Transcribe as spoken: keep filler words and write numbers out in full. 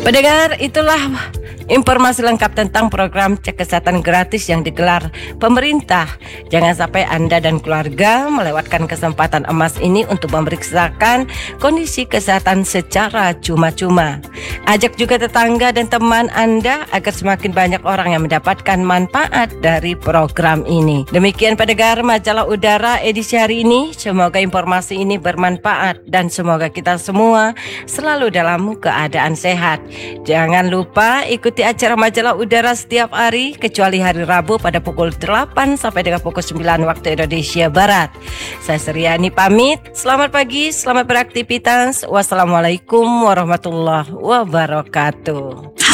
Pendengar, itulah informasi lengkap tentang program cek kesehatan gratis yang digelar pemerintah. Jangan sampai Anda dan keluarga melewatkan kesempatan emas ini untuk memeriksakan kondisi kesehatan secara cuma-cuma. Ajak juga tetangga dan teman Anda agar semakin banyak orang yang mendapatkan manfaat dari program ini. Demikian pendengar Majalah Udara edisi hari ini. Semoga informasi ini bermanfaat dan semoga kita semua selalu dalam keadaan sehat. Jangan lupa ikuti acara Majalah Udara setiap hari kecuali hari Rabu pada pukul delapan sampai dengan pukul sembilan waktu Indonesia Barat. Saya Suryani pamit. Selamat pagi, selamat beraktivitas. Wassalamualaikum warahmatullahi wabarakatuh.